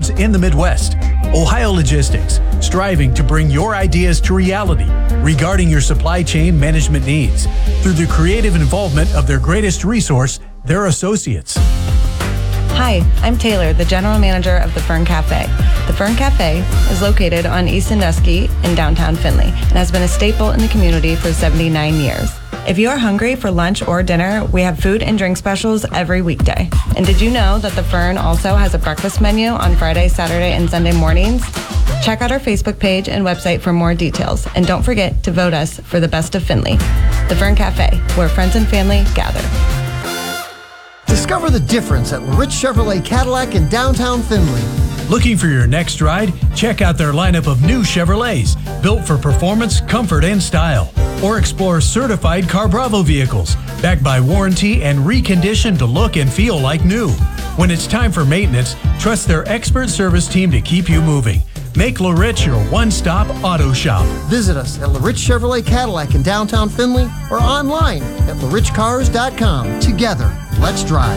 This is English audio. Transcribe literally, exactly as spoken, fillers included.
experts in the Midwest. Ohio Logistics, striving to bring your ideas to reality regarding your supply chain management needs through the creative involvement of their greatest resource, their associates. Hi, I'm Taylor, the General Manager of the Fern Cafe. The Fern Cafe is located on East Sandusky in downtown Findlay and has been a staple in the community for seventy-nine years. If you are hungry for lunch or dinner, we have food and drink specials every weekday. And did you know that the Fern also has a breakfast menu on Friday, Saturday, and Sunday mornings? Check out our Facebook page and website for more details. And don't forget to vote us for the best of Findlay. The Fern Cafe, where friends and family gather. Discover the difference at Rich Chevrolet Cadillac in downtown Findlay. Looking for your next ride? Check out their lineup of new Chevrolets, built for performance, comfort, and style. Or explore certified Car Bravo vehicles, backed by warranty and reconditioned to look and feel like new. When it's time for maintenance, trust their expert service team to keep you moving. Make LaRich your one-stop auto shop. Visit us at LaRich Chevrolet Cadillac in downtown Findlay or online at la rich cars dot com. Together, let's drive.